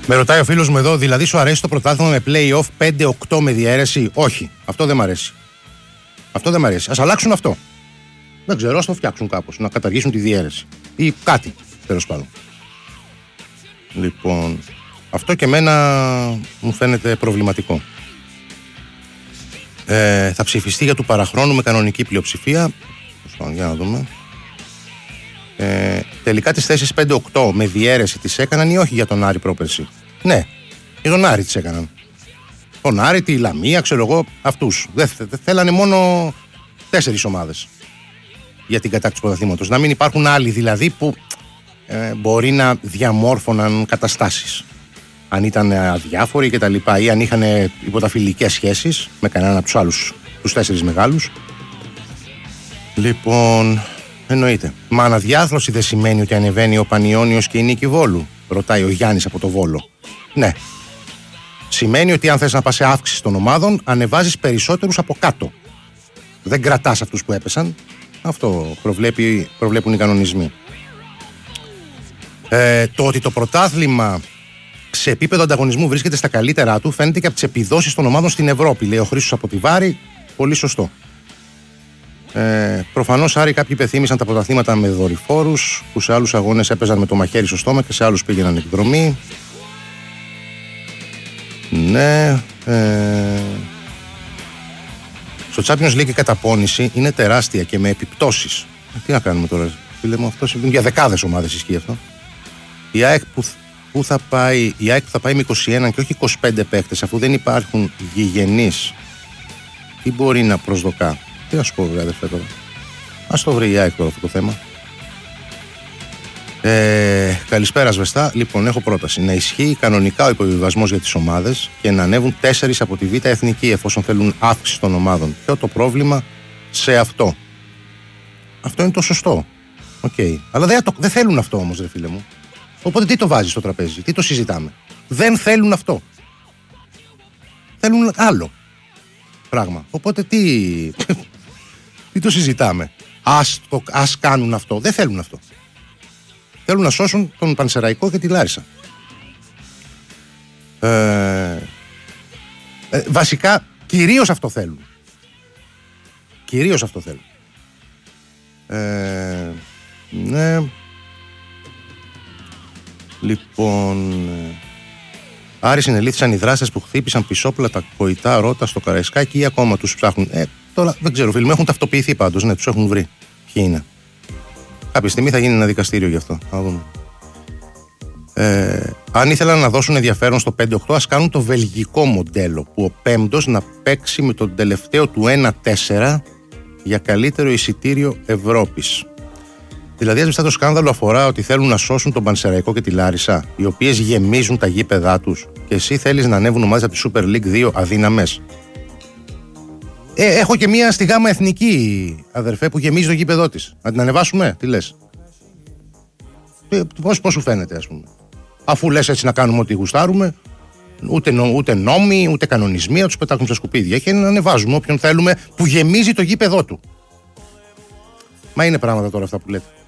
Με ρωτάει ο φίλος μου εδώ, δηλαδή σου αρέσει το πρωτάθλημα με play-off 5-8 με διαίρεση? Όχι, αυτό δεν μ' αρέσει. Αυτό δεν μ' αρέσει. Ας αλλάξουν αυτό. Δεν ξέρω, ας το φτιάξουν κάπως. Να καταργήσουν τη διαίρεση. Ή κάτι, τέλος πάντων. Λοιπόν, αυτό και εμένα μου φαίνεται προβληματικό. Θα ψηφιστεί για του παραχρόνου με κανονική πλειοψηφία. Για να δούμε. Τελικά τις θέσεις 5-8 με διαίρεση τις έκαναν ή όχι για τον Άρη πρόπερση? Ναι, για τον Άρη τις έκαναν. Τον Άρη, τη Λαμία, ξέρω εγώ, αυτούς. Δεν θέλανε μόνο 4 ομάδες για την κατάκτηση του πρωταθλήματος. Να μην υπάρχουν άλλοι δηλαδή που μπορεί να διαμόρφωναν καταστάσεις. Αν ήταν αδιάφοροι και τα λοιπά, ή αν είχαν υποταφιλικές σχέσεις με κανέναν από τους άλλους, τους 4 μεγάλους. Λοιπόν, εννοείται. Μα αναδιάθρωση δεν σημαίνει ότι ανεβαίνει ο Πανιώνιος και η Νίκη Βόλου? Ρωτάει ο Γιάννης από το Βόλο. Ναι. Σημαίνει ότι αν θες να πας σε αύξηση των ομάδων, ανεβάζεις περισσότερους από κάτω. Δεν κρατάς αυτούς που έπεσαν. Αυτό προβλέπουν οι κανονισμοί. Το ότι το πρωτάθλημα σε επίπεδο ανταγωνισμού βρίσκεται στα καλύτερά του φαίνεται και από τις επιδόσεις των ομάδων στην Ευρώπη, λέει ο Χρήστος από τη Βάρη. Πολύ σωστό. Προφανώς, Άρη, κάποιοι υπεθύμησαν τα πρωταθλήματα με δορυφόρους που σε άλλους αγώνες έπαιζαν με το μαχαίρι στο στόμα και σε άλλους πήγαιναν εκδρομή. Ναι. Στο Champions League η καταπώνηση είναι τεράστια και με επιπτώσεις. Τι να κάνουμε τώρα, φίλε μου, αυτό συμβαίνει για δεκάδες ομάδες, ισχύει αυτό. Η ΑΕΚ που θα πάει με 21 και όχι 25 παίκτες, αφού δεν υπάρχουν γηγενείς, τι μπορεί να προσδοκά? Τι να σου πω, βέβαια, τώρα. Ας το βρει η ΑΕΚ τώρα αυτό το θέμα. Καλησπέρα, Σβεστά. Λοιπόν, έχω πρόταση. Να ισχύει κανονικά ο υποβιβασμός για τις ομάδες και να ανέβουν 4 από τη Β' Εθνική, εφόσον θέλουν αύξηση των ομάδων. Ποιο το πρόβλημα σε αυτό? Αυτό είναι το σωστό. Okay. Αλλά δεν θέλουν αυτό όμως, ρε φίλε μου. Οπότε τι το βάζεις στο τραπέζι, τι το συζητάμε? Δεν θέλουν αυτό. Θέλουν άλλο πράγμα. Οπότε τι το συζητάμε? Ας κάνουν αυτό. Δεν θέλουν αυτό. Θέλουν να σώσουν τον Πανσεραϊκό και τη Λάρισα. Βασικά, κυρίως αυτό θέλουν. Κυρίως αυτό θέλουν. Ναι. Λοιπόν, Άρη, συνελήφθησαν οι δράστες που χτύπησαν πισόπλα τα κοητά ρότα στο Καραϊσκάκι ή ακόμα τους ψάχνουν? Τώρα δεν ξέρω, φίλοι μου, έχουν ταυτοποιηθεί πάντως. Ναι, τους έχουν βρει. Ποιοι είναι? Κάποια στιγμή θα γίνει ένα δικαστήριο γι' αυτό. Θα δούμε. Αν ήθελαν να δώσουν ενδιαφέρον στο 5-8, ας κάνουν το βελγικό μοντέλο, που ο πέμπτος να παίξει με τον τελευταίο του 1-4 για καλύτερο εισιτήριο Ευρώπης. Δηλαδή, ας το σκάνδαλο αφορά ότι θέλουν να σώσουν τον Πανσεραϊκό και τη Λάρισα, οι οποίες γεμίζουν τα γήπεδά τους, και εσύ θέλεις να ανέβουν ομάδες από τη Super League 2 αδύναμες. Έχω και μία στη Γάμα Εθνική, αδερφέ, που γεμίζει το γήπεδό της. Να την ανεβάσουμε, τι λες? Πώς σου φαίνεται, ας πούμε? Αφού λες έτσι να κάνουμε ό,τι γουστάρουμε, ούτε νόμοι, ούτε κανονισμοί, να τους πετάξουμε στα σκουπίδια και να ανεβάζουμε όποιον θέλουμε που γεμίζει το γήπεδό του. Μα είναι πράγματα τώρα αυτά που λέτε.